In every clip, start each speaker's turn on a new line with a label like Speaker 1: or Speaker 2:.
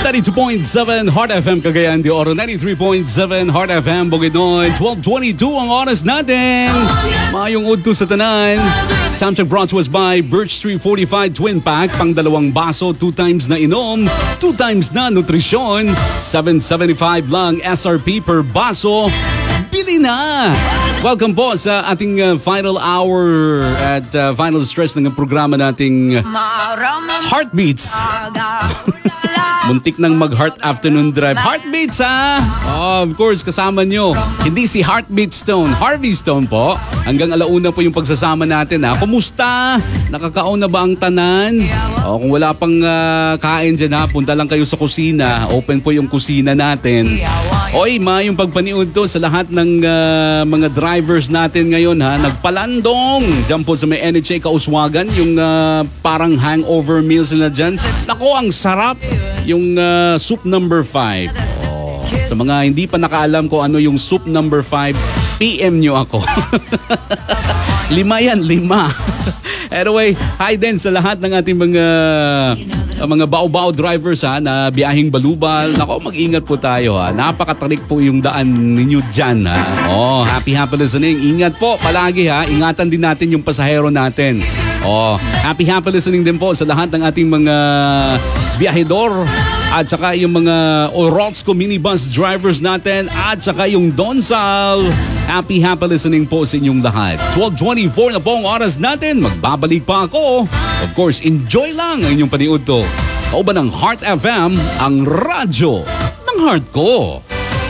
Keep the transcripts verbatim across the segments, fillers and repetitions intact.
Speaker 1: ninety-two point seven Heart F M Cagayan de Oro, ninety-three point seven Heart F M Bukidnon. twelve twenty-two ang oras natin. Mayong udto sa tanan. Time check brought to us by Birch Tree forty-five Twin Pack. Pang dalawang baso, two times na inom, two times na nutrisyon. seven seventy-five lang S R P per baso. Bili na! Welcome po sa ating uh, final hour at uh, final stretch ng programa nating Heartbeats. Muntik nang mag-heart afternoon drive. Heartbeats, ha? Oh, of course, kasama nyo. Hindi si Heartbeat Stone, Harvey Stone po. Hanggang alauna po yung pagsasama natin, ha? Kumusta? Nakakaon na ba ang tanan? Oh, kung wala pang uh, kain dyan, ha? Punta lang kayo sa kusina. Open po yung kusina natin. Oy, ma, yung pagpaniod to sa lahat ng uh, mga drivers natin ngayon, ha? Nagpalandong. Diyan po sa may N H A Kauswagan, yung uh, parang hangover meals na dyan. Nako, ang sarap. Yung uh, soup number five. Oh. Sa mga hindi pa nakaalam ko ano yung soup number five, P M nyo ako. Lima yan, lima. Anyway, hi din sa lahat ng ating mga uh, mga bao-bao drivers, ha, na biyahing balubal. Nako, mag-ingat po tayo, ha. Napakatarik po yung daan ninyo dyan, ha. Oh, happy happy listening. Ingat po palagi, ha. Ingatan din natin yung pasahero natin. Oh, happy happy listening din po sa lahat ng ating mga biyahedor at saka yung mga Orotsco minibus drivers natin at saka yung Donsal. Happy happy listening po sa inyong lahat. twelve twenty-four na po ang oras natin. Magbabalik pa ako. Of course, enjoy lang ang inyong paniud to. Kauban ng Heart F M, ang radyo ng heart ko.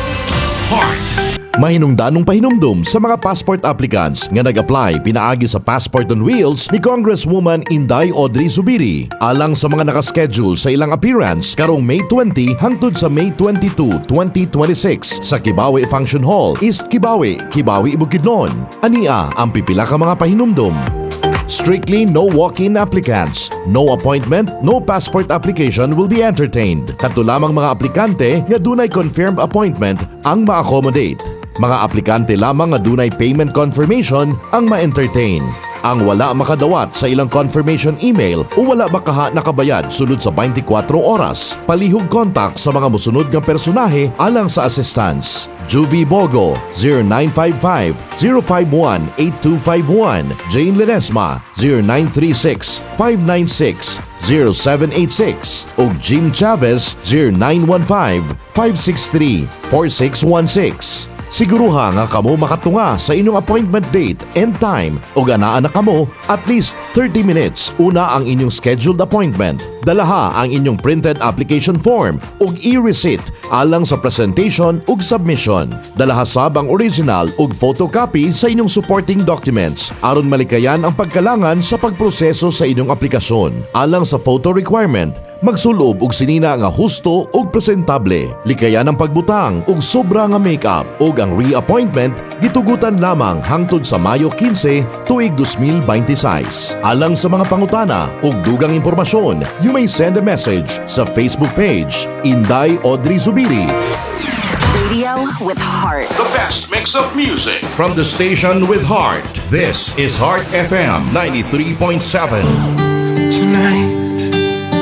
Speaker 1: Heart.
Speaker 2: Mahinungdanong pahinumdum sa mga passport applicants nga nag-apply pinaagi sa Passport on Wheels ni Congresswoman Inday Audrey Zubiri. Alang sa mga nakaschedule sa ilang appearance karong May twenty hangtod sa May twenty-two, twenty twenty-six sa Kibawe Function Hall, East Kibawe, Kibawe, Bukidnon. Ania ang pipila ka mga pahinumdum. Strictly no walk-in applicants. No appointment, no passport application will be entertained. Kadto lamang mga aplikante nga dunay confirmed appointment ang ma-accommodate. Mga aplikante lamang nga dunay payment confirmation ang ma-entertain. Ang wala makadawat sa ilang confirmation email o wala makaha nakabayad sulod sa twenty-four oras. Palihog contact sa mga musunod nga personahe alang sa assistance. Juvie Bogo, zero nine five five, zero five one, eight two five one. Jane Ledesma, zero nine three six, five nine six, zero seven eight six. O Jim Chavez, zero nine one five, five six three, four six one six. Siguruha nga kamo makatunga sa inyong appointment date and time o ganaan na kamo at least thirty minutes una ang inyong scheduled appointment. Dalaha ang inyong printed application form ug e-receipt alang sa presentation ug submission. Dalaha sab ang original ug photocopy sa inyong supporting documents aron malikayan ang pagkalangan sa pagproseso sa inyong aplikasyon. Alang sa photo requirement, magsulob og sinina nga husto ug presentable. Likayan ang pagbutang ug sobra nga makeup ug ang reappointment gitugutan lamang hangtod sa Mayo fifteen tuig twenty twenty-six. Alang sa mga pangutana ug dugang impormasyon, you may send a message sa Facebook page Inday Audrey Zubiri.
Speaker 3: Radio with heart.
Speaker 4: The best mix of music from the station with heart. This is Heart F M ninety-three point seven.
Speaker 5: Tonight